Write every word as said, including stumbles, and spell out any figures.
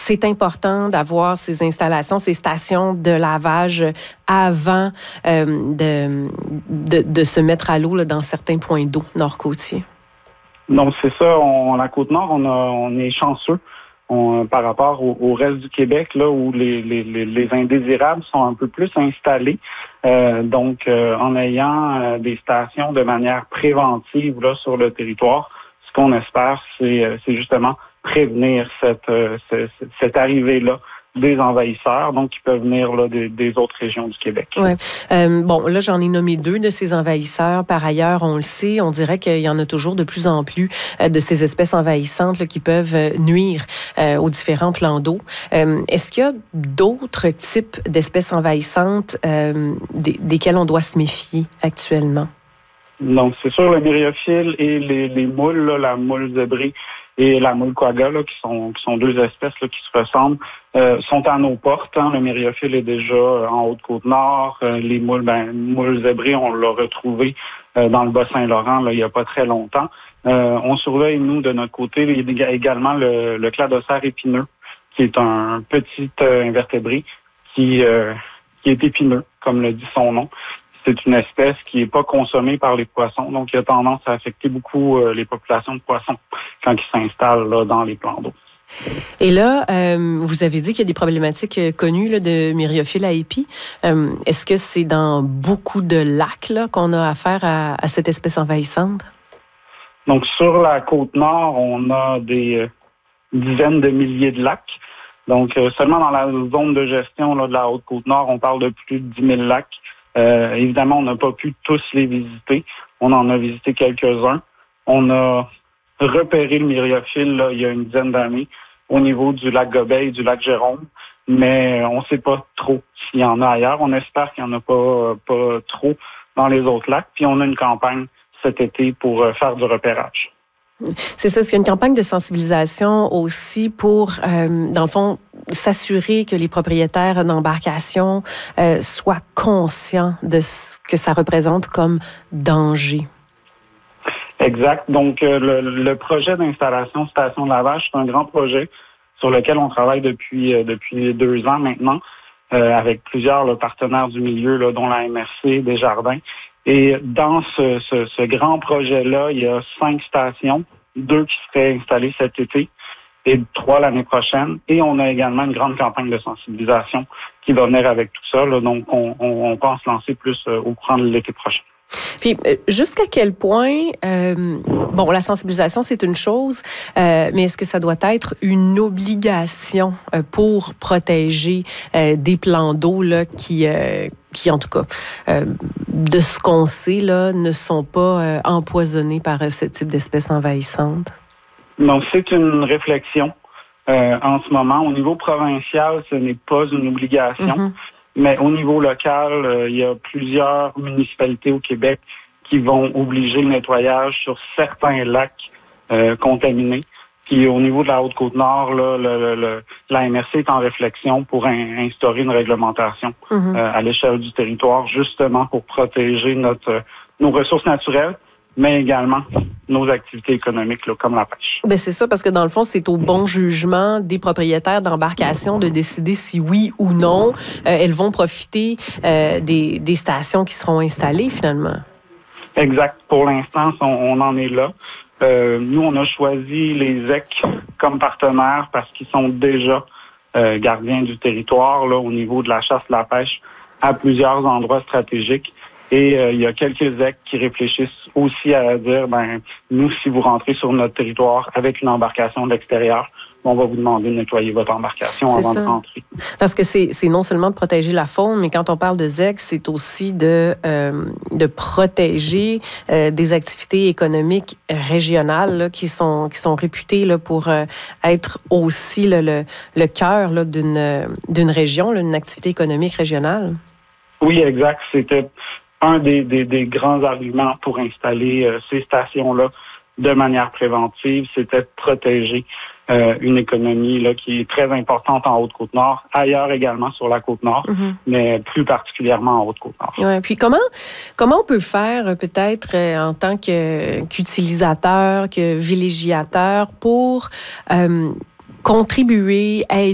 c'est important d'avoir ces installations, ces stations de lavage avant euh, de, de, de se mettre à l'eau là, dans certains points d'eau nord-côtiers? Donc, c'est ça. On, la Côte-Nord, on, a, on est chanceux on, par rapport au, au reste du Québec, là où les, les, les indésirables sont un peu plus installés. Euh, donc, euh, en ayant euh, des stations de manière préventive là sur le territoire, ce qu'on espère, c'est, c'est justement prévenir cette, euh, cette, cette arrivée-là des envahisseurs, donc qui peuvent venir là, des, des autres régions du Québec. Ouais. Euh, bon, là, j'en ai nommé deux de ces envahisseurs. Par ailleurs, on le sait, on dirait qu'il y en a toujours de plus en plus euh, de ces espèces envahissantes là, qui peuvent euh, nuire euh, aux différents plans d'eau. Euh, est-ce qu'il y a d'autres types d'espèces envahissantes euh, des, desquelles on doit se méfier actuellement? Donc, c'est sûr, le myriaphile et les, les moules, là, la moule zébrée et la moule quagga, là, qui sont qui sont deux espèces là, qui se ressemblent, euh, sont à nos portes. Hein. Le myriaphile est déjà euh, en Haute-Côte-Nord. Euh, les moules, ben, moule zébrée, on l'a retrouvé euh, dans le Bas-Saint-Laurent là, il n'y a pas très longtemps. Euh, on surveille, nous, de notre côté, il y a également le, le cladocère épineux, qui est un petit euh, invertébré qui, euh, qui est épineux, comme le dit son nom. C'est une espèce qui n'est pas consommée par les poissons, donc il a tendance à affecter beaucoup euh, les populations de poissons quand ils s'installent là, dans les plans d'eau. Et là, euh, vous avez dit qu'il y a des problématiques euh, connues là, de myriaphile à épi. Euh, est-ce que c'est dans beaucoup de lacs là, qu'on a affaire à, à cette espèce envahissante? Donc, sur la Côte-Nord, on a des euh, dizaines de milliers de lacs. Donc, euh, seulement dans la zone de gestion là, de la Haute-Côte-Nord, on parle de plus de dix mille lacs. Euh, évidemment, on n'a pas pu tous les visiter. On en a visité quelques-uns. On a repéré le myriaphile là, il y a une dizaine d'années au niveau du lac Gobeil, du lac Jérôme, mais on ne sait pas trop s'il y en a ailleurs. On espère qu'il n'y en a pas, pas trop dans les autres lacs. Puis on a une campagne cet été pour faire du repérage. C'est ça, c'est une campagne de sensibilisation aussi pour, euh, dans le fond, s'assurer que les propriétaires d'embarcations euh, soient conscients de ce que ça représente comme danger. Exact. Donc, euh, le, le projet d'installation station de lavage, c'est un grand projet sur lequel on travaille depuis euh, depuis deux ans maintenant, euh, avec plusieurs là, partenaires du milieu, là, dont la M R C, Desjardins. Et dans ce, ce, ce grand projet-là, il y a cinq stations, deux qui seraient installées cet été et trois l'année prochaine. Et on a également une grande campagne de sensibilisation qui va venir avec tout ça. Là, donc, on, on, on pense lancer plus euh, au courant de l'été prochain. Puis, jusqu'à quel point, euh, bon, la sensibilisation, c'est une chose, euh, mais est-ce que ça doit être une obligation euh, pour protéger euh, des plans d'eau là, qui, euh, qui, en tout cas, euh, de ce qu'on sait, là, ne sont pas euh, empoisonnés par euh, ce type d'espèces envahissantes? Donc, c'est une réflexion euh, en ce moment. Au niveau provincial, ce n'est pas une obligation. Mm-hmm. Mais au niveau local, euh, il y a plusieurs municipalités au Québec qui vont obliger le nettoyage sur certains lacs euh, contaminés. Puis au niveau de la Haute-Côte-Nord, là, le, le, le, la M R C est en réflexion pour in, instaurer une réglementation mm-hmm. euh, à l'échelle du territoire, justement pour protéger notre nos ressources naturelles, mais également nos activités économiques, là, comme la pêche. Bien, c'est ça, parce que dans le fond, c'est au bon jugement des propriétaires d'embarcations de décider si oui ou non, euh, elles vont profiter euh, des, des stations qui seront installées, finalement. Exact. Pour l'instant, on, on en est là. Euh, nous, on a choisi les E C comme partenaires parce qu'ils sont déjà euh, gardiens du territoire là, au niveau de la chasse, de la pêche, à plusieurs endroits stratégiques. Et euh, il y a quelques E C qui réfléchissent aussi à dire, ben nous, si vous rentrez sur notre territoire avec une embarcation de l'extérieur, on va vous demander de nettoyer votre embarcation c'est avant ça. de rentrer. Parce que c'est, c'est non seulement de protéger la faune, mais quand on parle de E C, c'est aussi de, euh, de protéger euh, des activités économiques régionales là, qui sont qui sont réputées là, pour euh, être aussi là, le, le cœur là, d'une, d'une région, là, une activité économique régionale. Oui, exact. C'était un des, des, des grands arguments pour installer euh, ces stations-là de manière préventive, c'était de protéger euh, une économie là qui est très importante en Haute-Côte-Nord, ailleurs également sur la Côte-Nord, mm-hmm. mais plus particulièrement en Haute-Côte-Nord. Ouais, puis comment comment on peut faire peut-être euh, en tant que, qu'utilisateur, que villégiateur pour euh, contribuer, aider